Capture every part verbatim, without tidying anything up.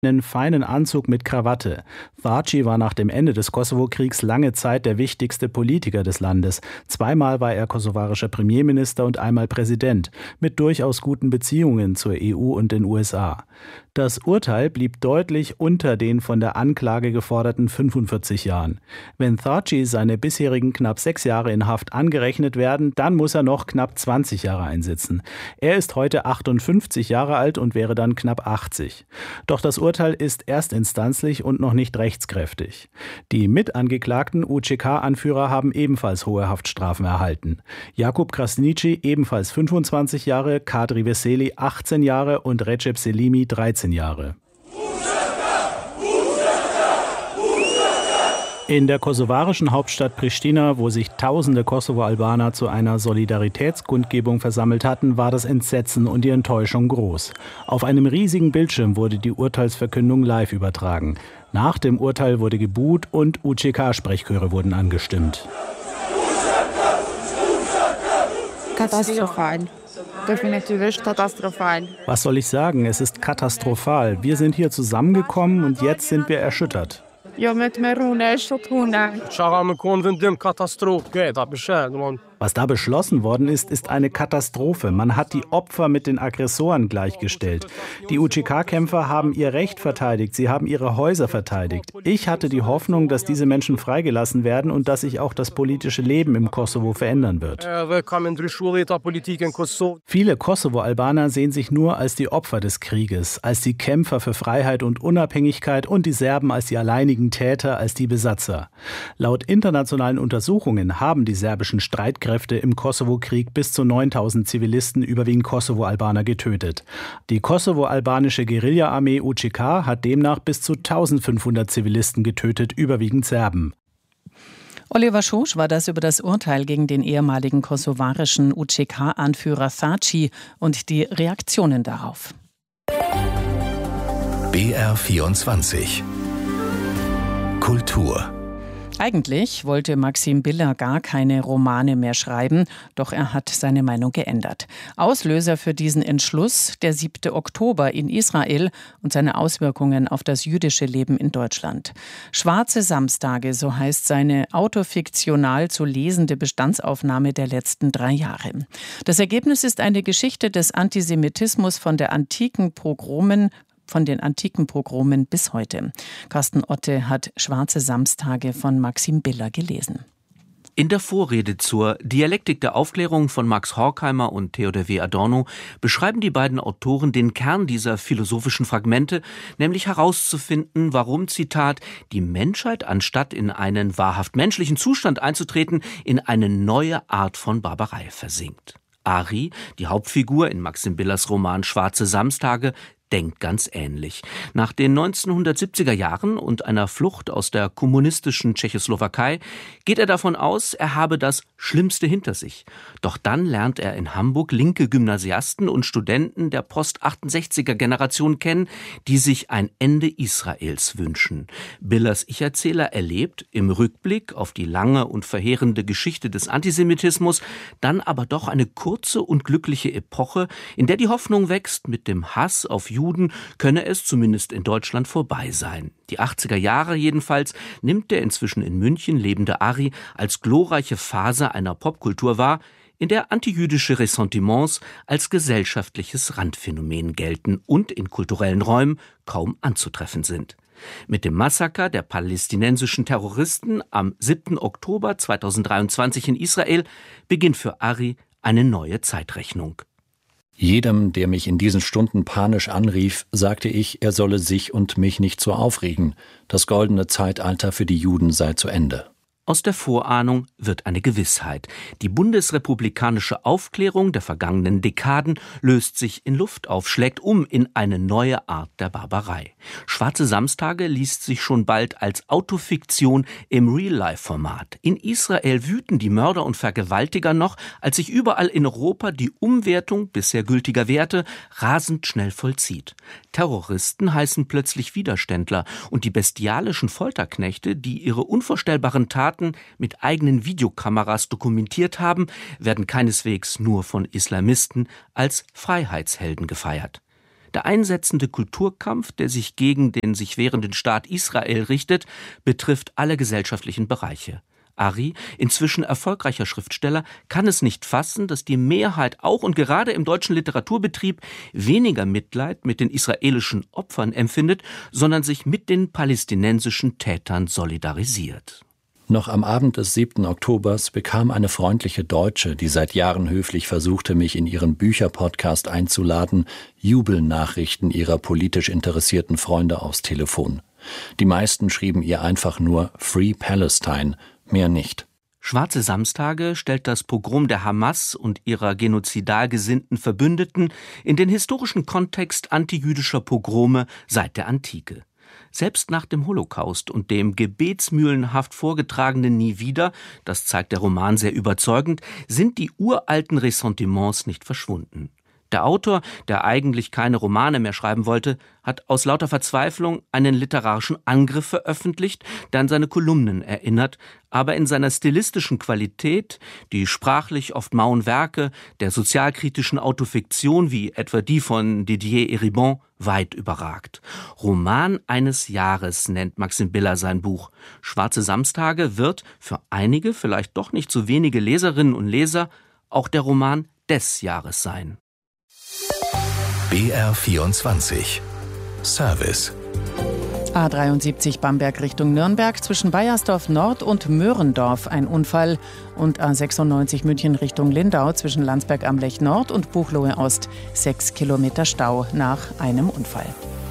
einen feinen Anzug mit Krawatte. Thaci war nach dem Ende des Kosovo-Kriegs lange Zeit der wichtigste Politiker des Landes. Zweimal war er kosovarischer Premierminister und einmal Präsident, mit durchaus guten Beziehungen zur E U und den U S A. Das Urteil blieb deutlich unter den von der Anklage geforderten fünfundvierzig Jahren. Wenn Thaci seine bisherigen knapp sechs Jahre in Haft angerechnet werden, dann muss er noch knapp zwanzig Jahre einsitzen. Er ist heute achtundfünfzig Jahre alt und wäre dann knapp achtzig. Doch das Urteil ist erstinstanzlich und noch nicht rechtskräftig. Die mitangeklagten U C K-Anführer haben ebenfalls hohe Haftstrafen erhalten. Jakub Krasniqi ebenfalls fünfundzwanzig Jahre, Kadri Veseli achtzehn Jahre und Recep Selimi dreizehn Jahre. In der kosovarischen Hauptstadt Pristina, wo sich tausende Kosovo-Albaner zu einer Solidaritätskundgebung versammelt hatten, war das Entsetzen und die Enttäuschung groß. Auf einem riesigen Bildschirm wurde die Urteilsverkündung live übertragen. Nach dem Urteil wurde gebuht und U C K-Sprechchöre wurden angestimmt. Katastrophal. Definitiv katastrophal. Was soll ich sagen? Es ist katastrophal. Wir sind hier zusammengekommen und jetzt sind wir erschüttert. Ja, mit Merune, Schotuna. Was da beschlossen worden ist, ist eine Katastrophe. Man hat die Opfer mit den Aggressoren gleichgestellt. Die U C K-Kämpfer haben ihr Recht verteidigt, sie haben ihre Häuser verteidigt. Ich hatte die Hoffnung, dass diese Menschen freigelassen werden und dass sich auch das politische Leben im Kosovo verändern wird. Viele Kosovo-Albaner sehen sich nur als die Opfer des Krieges, als die Kämpfer für Freiheit und Unabhängigkeit und die Serben als die alleinigen Täter, als die Besatzer. Laut internationalen Untersuchungen haben die serbischen Streitkräfte im Kosovo-Krieg bis zu neuntausend Zivilisten, überwiegend Kosovo-Albaner, getötet. Die kosovo-albanische Guerilla-Armee U C K hat demnach bis zu eintausendfünfhundert Zivilisten getötet, überwiegend Serben. Oliver Schosch war das über das Urteil gegen den ehemaligen kosovarischen U C K-Anführer Thaci und die Reaktionen darauf. B R vierundzwanzig Kultur. Eigentlich wollte Maxim Biller gar keine Romane mehr schreiben, doch er hat seine Meinung geändert. Auslöser für diesen Entschluss der siebte Oktober in Israel und seine Auswirkungen auf das jüdische Leben in Deutschland. Schwarze Samstage, so heißt seine autofiktional zu lesende Bestandsaufnahme der letzten drei Jahre. Das Ergebnis ist eine Geschichte des Antisemitismus von der antiken Pogromen von den antiken Pogromen bis heute. Carsten Otte hat Schwarze Samstage von Maxim Biller gelesen. In der Vorrede zur Dialektik der Aufklärung von Max Horkheimer und Theodor W. Adorno beschreiben die beiden Autoren den Kern dieser philosophischen Fragmente, nämlich herauszufinden, warum, Zitat, die Menschheit, anstatt in einen wahrhaft menschlichen Zustand einzutreten, in eine neue Art von Barbarei versinkt. Ari, die Hauptfigur in Maxim Billers Roman Schwarze Samstage, denkt ganz ähnlich. Nach den neunzehnhundertsiebziger Jahren und einer Flucht aus der kommunistischen Tschechoslowakei geht er davon aus, er habe das Schlimmste hinter sich. Doch dann lernt er in Hamburg linke Gymnasiasten und Studenten der Post-achtundsechziger-Generation kennen, die sich ein Ende Israels wünschen. Billers Ich-Erzähler erlebt im Rückblick auf die lange und verheerende Geschichte des Antisemitismus dann aber doch eine kurze und glückliche Epoche, in der die Hoffnung wächst, mit dem Hass auf Juden Juden könne es zumindest in Deutschland vorbei sein. Die achtziger Jahre jedenfalls nimmt der inzwischen in München lebende Ari als glorreiche Phase einer Popkultur wahr, in der antijüdische Ressentiments als gesellschaftliches Randphänomen gelten und in kulturellen Räumen kaum anzutreffen sind. Mit dem Massaker der palästinensischen Terroristen am siebten Oktober zweitausenddreiundzwanzig in Israel beginnt für Ari eine neue Zeitrechnung. Jedem, der mich in diesen Stunden panisch anrief, sagte ich, er solle sich und mich nicht so aufregen. Das goldene Zeitalter für die Juden sei zu Ende. Aus der Vorahnung wird eine Gewissheit. Die bundesrepublikanische Aufklärung der vergangenen Dekaden löst sich in Luft auf, schlägt um in eine neue Art der Barbarei. Schwarze Samstage liest sich schon bald als Autofiktion im Real-Life-Format. In Israel wüten die Mörder und Vergewaltiger noch, als sich überall in Europa die Umwertung bisher gültiger Werte rasend schnell vollzieht. Terroristen heißen plötzlich Widerständler und die bestialischen Folterknechte, die ihre unvorstellbaren Taten mit eigenen Videokameras dokumentiert haben, werden keineswegs nur von Islamisten als Freiheitshelden gefeiert. Der einsetzende Kulturkampf, der sich gegen den sich wehrenden Staat Israel richtet, betrifft alle gesellschaftlichen Bereiche. Ari, inzwischen erfolgreicher Schriftsteller, kann es nicht fassen, dass die Mehrheit auch und gerade im deutschen Literaturbetrieb weniger Mitleid mit den israelischen Opfern empfindet, sondern sich mit den palästinensischen Tätern solidarisiert. Noch am Abend des siebten Oktobers bekam eine freundliche Deutsche, die seit Jahren höflich versuchte, mich in ihren Bücherpodcast einzuladen, Jubelnachrichten ihrer politisch interessierten Freunde aufs Telefon. Die meisten schrieben ihr einfach nur Free Palestine, mehr nicht. Schwarze Samstage stellt das Pogrom der Hamas und ihrer genozidal gesinnten Verbündeten in den historischen Kontext antijüdischer Pogrome seit der Antike. Selbst nach dem Holocaust und dem gebetsmühlenhaft vorgetragenen Nie wieder, das zeigt der Roman sehr überzeugend, sind die uralten Ressentiments nicht verschwunden. Der Autor, der eigentlich keine Romane mehr schreiben wollte, hat aus lauter Verzweiflung einen literarischen Angriff veröffentlicht, der an seine Kolumnen erinnert, aber in seiner stilistischen Qualität, die sprachlich oft mauen Werke der sozialkritischen Autofiktion wie etwa die von Didier Eribon weit überragt. Roman eines Jahres nennt Maxim Biller sein Buch. Schwarze Samstage wird für einige, vielleicht doch nicht so wenige Leserinnen und Leser, auch der Roman des Jahres sein. B R vierundzwanzig Service. A dreiundsiebzig Bamberg Richtung Nürnberg zwischen Baiersdorf Nord und Möhrendorf ein Unfall und A sechsundneunzig München Richtung Lindau zwischen Landsberg am Lech Nord und Buchloe Ost sechs Kilometer Stau nach einem Unfall.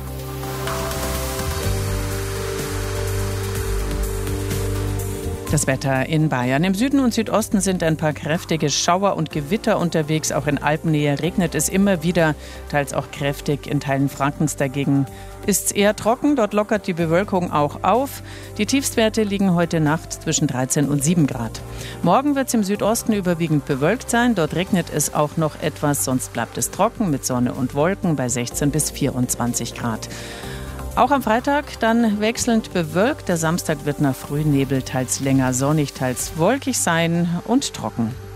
Das Wetter in Bayern. Im Süden und Südosten sind ein paar kräftige Schauer und Gewitter unterwegs. Auch in Alpennähe regnet es immer wieder, teils auch kräftig. In Teilen Frankens dagegen ist es eher trocken. Dort lockert die Bewölkung auch auf. Die Tiefstwerte liegen heute Nacht zwischen dreizehn und sieben Grad. Morgen wird es im Südosten überwiegend bewölkt sein. Dort regnet es auch noch etwas, sonst bleibt es trocken mit Sonne und Wolken bei sechzehn bis vierundzwanzig Grad. Auch am Freitag dann wechselnd bewölkt. Der Samstag wird nach Frühnebel teils länger sonnig, teils wolkig sein und trocken.